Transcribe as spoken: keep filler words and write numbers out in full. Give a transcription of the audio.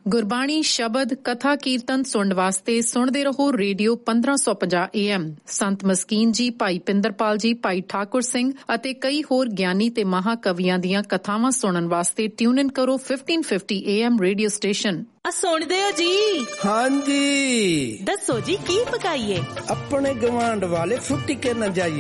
ਗੁਰਬਾਣੀ, ਸ਼ਬਦ, ਕਥਾ, ਕੀਰਤਨ ਸੁਣਨ ਵਾਸਤੇ ਸੁਣਦੇ ਰਹੋ ਰੇਡੀਓ ਪੰਦਰਾਂ ਸੌ ਪੰਜਾਹ ਏ ਐਮ। ਸੰਤ ਮਸਕੀਨ ਜੀ, ਭਾਈ ਪਿੰਦਰਪਾਲ ਜੀ, ਭਾਈ ਠਾਕੁਰ ਸਿੰਘ ਅਤੇ ਕਈ ਹੋਰ ਗਿਆਨੀ ਤੇ ਮਹਾਕਵੀਆਂ ਦੀਆਂ ਕਥਾਵਾਂ ਸੁਣਨ ਵਾਸਤੇ ਟਿਊਨ ਇਨ ਕਰੋ fifteen fifty A M radio station. ਆ ਸੁਣਦੇ ਹੋ ਜੀ? ਹਾਂਜੀ। ਦੱਸੋ ਜੀ ਕੀ ਪਕਾਈਏ? ਆਪਣੇ ਗਵਾਂਢ ਵਾਲੇ ਫੁੱਟੀ ਕੇ ਨਾ ਜਾਈਏ।